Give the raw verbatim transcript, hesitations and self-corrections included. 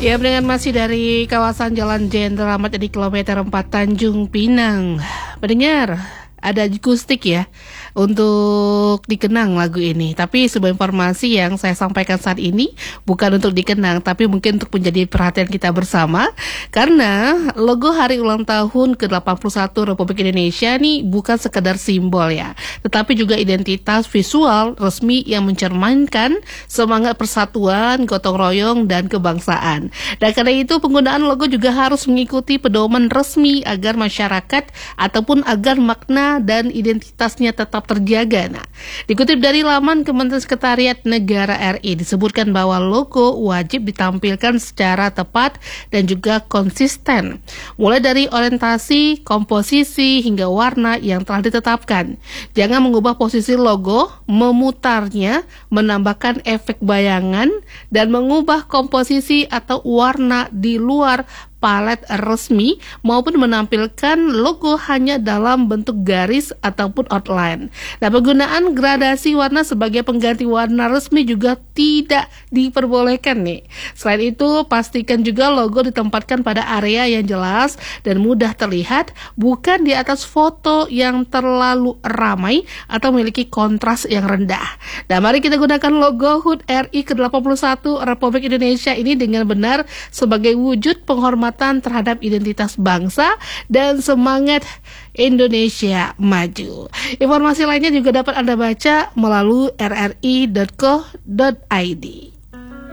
Ya, dengan masih dari kawasan Jalan Jenderal Ahmad Yani kilometer empat Tanjung Pinang. Pendengar, ada akustik ya untuk dikenang lagu ini. Tapi sebuah informasi yang saya sampaikan saat ini bukan untuk dikenang, tapi mungkin untuk menjadi perhatian kita bersama. Karena logo hari ulang tahun ke delapan puluh satu Republik Indonesia ini bukan sekedar simbol ya, tetapi juga identitas visual resmi yang mencerminkan semangat persatuan, gotong royong, dan kebangsaan. Dan karena itu penggunaan logo juga harus mengikuti pedoman resmi agar masyarakat ataupun agar makna dan identitasnya tetap terjaga. Nah, dikutip dari laman Kementerian Sekretariat Negara R I disebutkan bahwa logo wajib ditampilkan secara tepat dan juga konsisten, mulai dari orientasi, komposisi hingga warna yang telah ditetapkan. Jangan mengubah posisi logo, memutarnya, menambahkan efek bayangan, dan mengubah komposisi atau warna di luar palet resmi maupun menampilkan logo hanya dalam bentuk garis ataupun outline. Nah, penggunaan gradasi warna sebagai pengganti warna resmi juga tidak diperbolehkan nih. Selain itu, pastikan juga logo ditempatkan pada area yang jelas dan mudah terlihat, bukan di atas foto yang terlalu ramai atau memiliki kontras yang rendah. Nah, mari kita gunakan logo H U T R I ke delapan puluh satu Republik Indonesia ini dengan benar sebagai wujud penghormatan terhadap identitas bangsa dan semangat Indonesia maju. Informasi lainnya juga dapat Anda baca melalui r r i dot co dot i d.